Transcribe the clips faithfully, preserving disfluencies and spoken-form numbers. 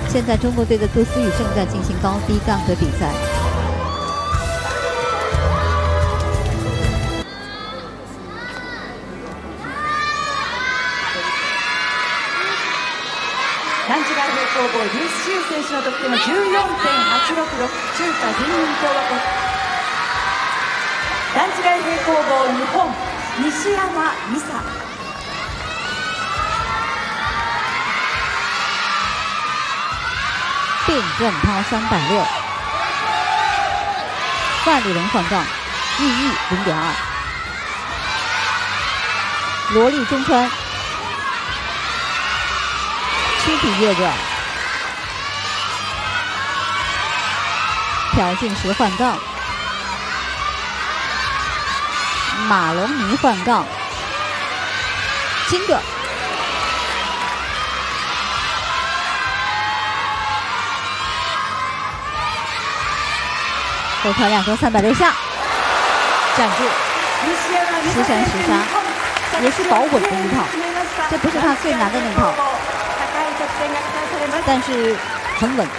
现在中国队的杜思雨正在进行高低杠的比赛。 段違い平行棒、劉詩宇選手の得点は じゅうよんてんはちろくろく、中華人民共和国。段違い平行棒、日本、西山美沙。 卞正涛三百六，范丽伦换杠，意义零点二。罗莉中川。躯体叶子，朴进石换杠，马龙尼换杠，金个，后跳两周三百六下，站住，石山石沙，也是保稳的一套，这不是他最难的那套。但是很稳。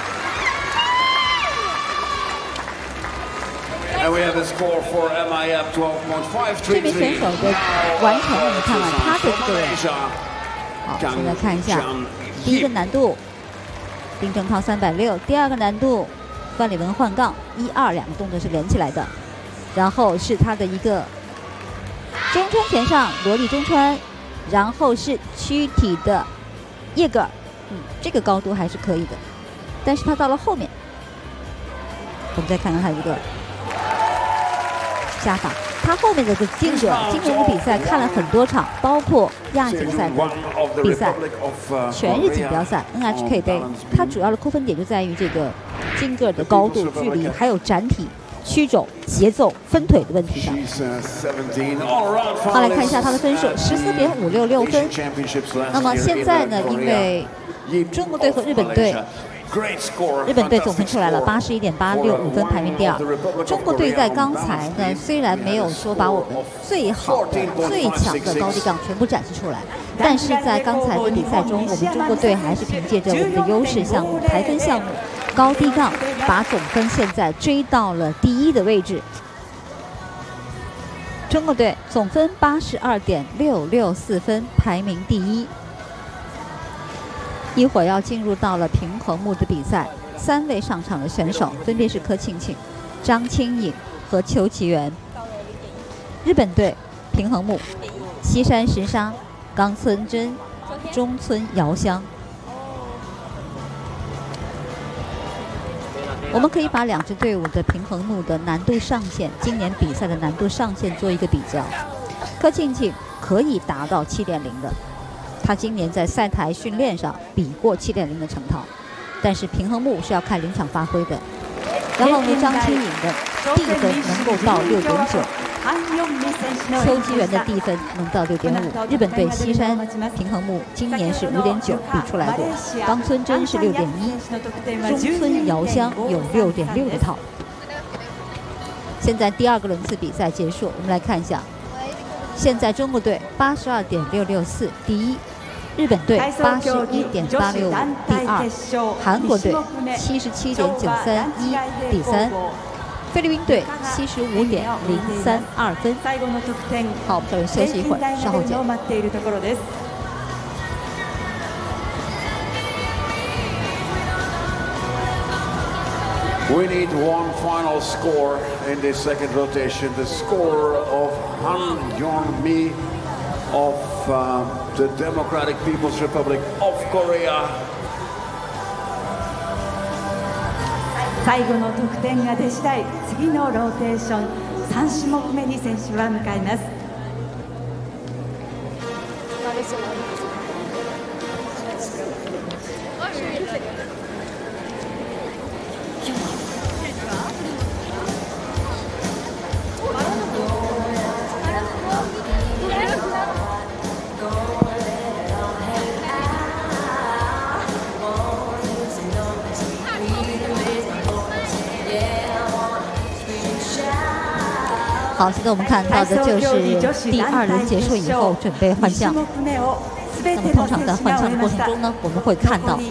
这名选手的完成，我们看完他的这个，好，现在看一下第一个难度，卞正涛三百六，第二个难度，范丽伦换杠，一二两个动作是连起来的，然后是他的一个中川前上罗莉中川，然后是躯体的叶格尔。嗯，这个高度还是可以的，但是他到了后面，我们再看看他一个加法。他后面的这个金格金格舞比赛看了很多场，包括亚锦赛的比赛、全日锦标赛、N H K 杯，它主要的扣分点就在于这个金格的高度、距离，还有展体、曲肘、节奏、分腿的问题上。好，来看一下他的分数，十四点五六六分。那么现在呢，因为中国队和日本队，日本队总分出来了八十一点八六五分，排名第二。中国队在刚才呢，虽然没有说把我们最好的、最强的高低杠全部展示出来，但是在刚才的比赛中，我们中国队还是凭借着我们的优势项目、排分项目、高低杠，把总分现在追到了第一的位置。中国队总分八十二点六六四分，排名第一。一会儿要进入到了平衡木的比赛，三位上场的选手分别是柯庆庆、张清颖和邱其元。日本队平衡木西山石沙、冈村真、中村遥香。我们可以把两支队伍的平衡木的难度上限，今年比赛的难度上限做一个比较。柯庆庆可以达到 七点零 的。他今年在赛台训练上比过 七点零 的成套，但是平衡木是要看临场发挥的。然后呢，张清颖的地分能够到 六点九， 邱其元的地分能到 六点五。日本队西山平衡木今年是 五点九 比出来过，冈村真是 六点一， 中村遥香有 六点六 的套。现在第二个轮次比赛结束，我们来看一下，现在中国队 八十二点六六四 第一，日本队 八十一点八六五 第二，韩国队 七十七点九三一 第三，菲律宾队 七十五点零三二 分。好，我们稍微休息一会儿，稍后见。 We need one final score in this second rotation. The score of Han Yeon-mi of uh, the Democratic People's Republic of Korea. 最後の得点が出次第、次のローテーションさん種目目に選手は向かいます。 好，现在我们看到的就是第二轮结束以后准备换将。那么通常在换将的过程中呢，我们会看到